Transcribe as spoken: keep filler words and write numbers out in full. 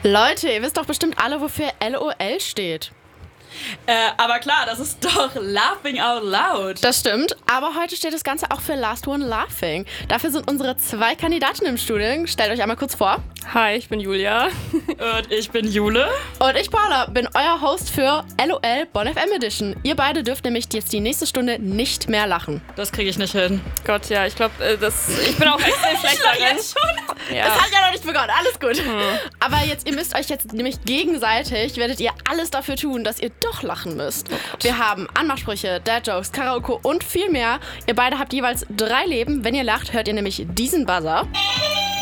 Leute, ihr wisst doch bestimmt alle, wofür LOL steht. Äh, aber klar, das ist doch Laughing Out Loud. Das stimmt, aber heute steht das Ganze auch für Last One Laughing. Dafür sind unsere zwei Kandidatinnen im Studium. Stellt euch einmal kurz vor. Hi, ich bin Julia. Und ich bin Jule. Und ich, Paula, bin euer Host für LOL Bonn F M Edition. Ihr beide dürft nämlich jetzt die nächste Stunde nicht mehr lachen. Das kriege ich nicht hin. Gott, ja, ich glaube, äh, das. Ich bin auch extrem schlecht darin. Jetzt schon? Ja. Das hat ja noch nicht begonnen, alles gut. Hm. Aber jetzt, ihr müsst euch jetzt nämlich gegenseitig, werdet ihr alles dafür tun, dass ihr doch lachen müsst. Oh Wir haben Anmachsprüche, Dad-Jokes, Karaoke und viel mehr. Ihr beide habt jeweils drei Leben. Wenn ihr lacht, hört ihr nämlich diesen Buzzer.